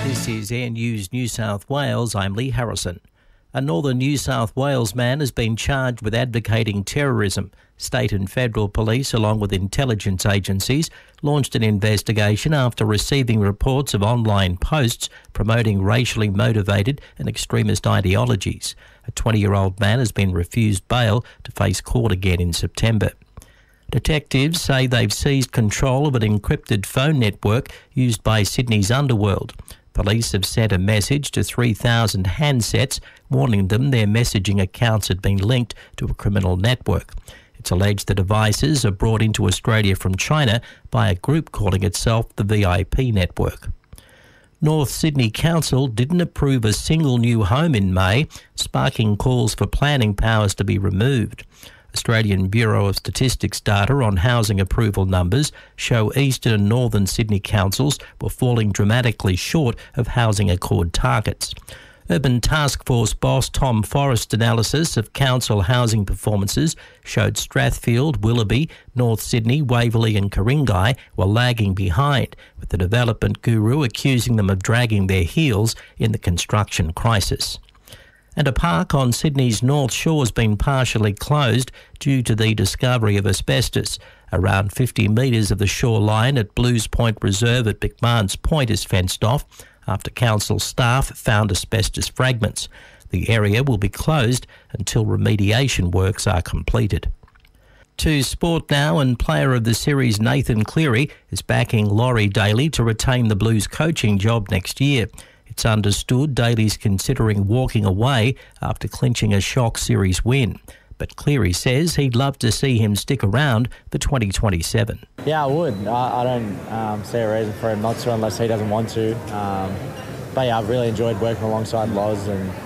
This is Air News New South Wales. I'm Lee Harrison. A northern New South Wales man has been charged with advocating terrorism. State and federal police, along with intelligence agencies, launched an investigation after receiving reports of online posts promoting racially motivated and extremist ideologies. A 20-year-old man has been refused bail to face court again in September. Detectives say they've seized control of an encrypted phone network used by Sydney's underworld. Police have sent a message to 3,000 handsets warning them their messaging accounts had been linked to a criminal network. It's alleged the devices are brought into Australia from China by a group calling itself the VIP Network. North Sydney Council didn't approve a single new home in May, sparking calls for planning powers to be removed. Australian Bureau of Statistics data on housing approval numbers show eastern and northern Sydney councils were falling dramatically short of housing accord targets. Urban Task Force boss Tom Forrest's analysis of council housing performances showed Strathfield, Willoughby, North Sydney, Waverley and Ku-ring-gai were lagging behind, with the development guru accusing them of dragging their heels in the construction crisis. And a park on Sydney's North Shore has been partially closed due to the discovery of asbestos. Around 50 metres of the shoreline at Blues Point Reserve at McMahon's Point is fenced off after council staff found asbestos fragments. The area will be closed until remediation works are completed. To sport now, and player of the series Nathan Cleary is backing Laurie Daly to retain the Blues coaching job next year. It's understood Daly's considering walking away after clinching a shock series win. But Cleary says he'd love to see him stick around for 2027. Yeah, I would. I don't see a reason for him not to unless he doesn't want to. But yeah, I've really enjoyed working alongside Loz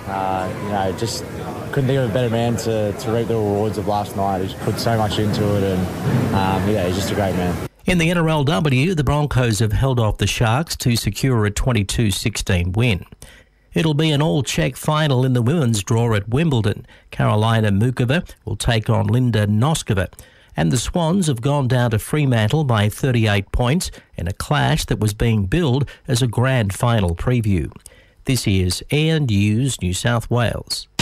and, just couldn't think of a better man to reap the rewards of last night. He's put so much into it and, he's just a great man. In the NRLW, the Broncos have held off the Sharks to secure a 22-16 win. It'll be an all-check final in the women's draw at Wimbledon. Carolina Mukova will take on Linda Noskova. And the Swans have gone down to Fremantle by 38 points in a clash that was being billed as a grand final preview. This is Air News New South Wales.